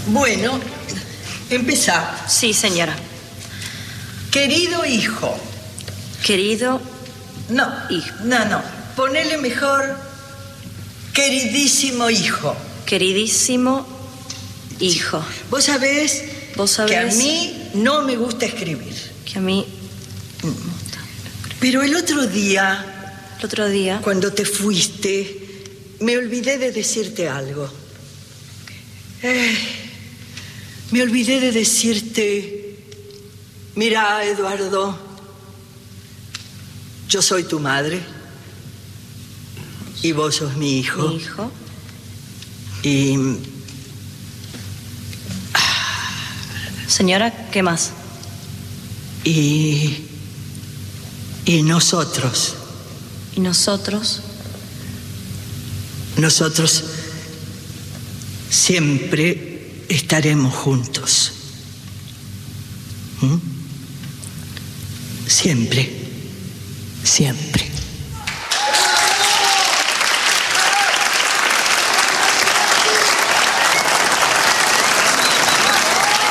Bueno, empezá. Sí, señora. Querido hijo. Querido No, hijo. no. Ponele mejor queridísimo hijo. Queridísimo hijo. Vos sabés que a mí no me gusta escribir. Que a mí... Pero el otro día, cuando te fuiste, me olvidé de decirte algo. Me olvidé de decirte, mira, Eduardo, yo soy tu madre y vos sos mi hijo. Mi hijo. Y... Señora, ¿qué más? Y nosotros. ¿Y nosotros? Nosotros siempre estaremos juntos. ¿Mm? Siempre. Siempre.